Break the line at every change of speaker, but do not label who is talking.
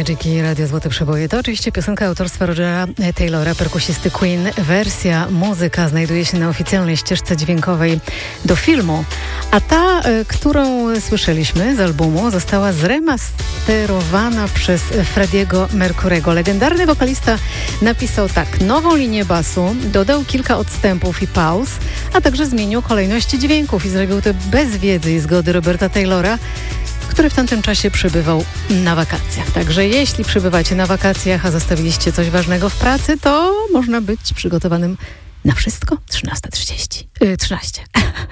Magic i Radio Złote Przeboje. To oczywiście piosenka autorstwa Rogera Taylora, perkusisty Queen. Wersja, muzyka znajduje się na oficjalnej ścieżce dźwiękowej do filmu, a ta, którą słyszeliśmy z albumu, została zremasterowana przez Freddie'ego Mercurego. Legendarny wokalista napisał tak: nową linię basu, dodał kilka odstępów i pauz, a także zmienił kolejność dźwięków i zrobił to bez wiedzy i zgody Roberta Taylora, który w tamtym czasie przebywał na wakacjach. Także jeśli przebywacie na wakacjach, a zostawiliście coś ważnego w pracy, to można być przygotowanym na wszystko. 13:13.